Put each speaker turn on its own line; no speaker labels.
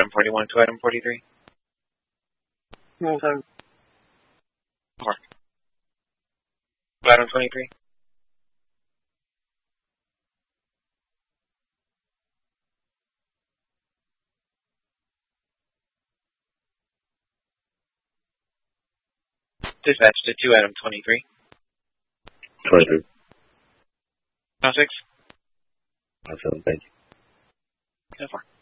item 41 to item 43.
No, sir.
Mark. To item 23. Dispatch to 2 item 23.
23.
06.
07, thank you.
04.